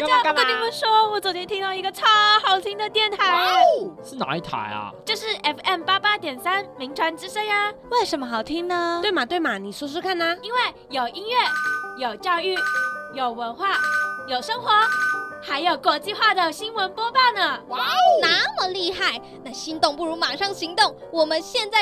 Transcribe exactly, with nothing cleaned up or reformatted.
家，我跟你们说，我昨天听到一个超好听的电台， 是哪一台啊？ 就是 F M 八八点三名传之声呀。 为什么好听呢？ 对嘛对嘛，你说说看啊。 因为有音乐，有教育，有文化，有生活，还有国际化的新闻播报呢。 哇哦，那么厉害！那心动不如马上行动，我们现在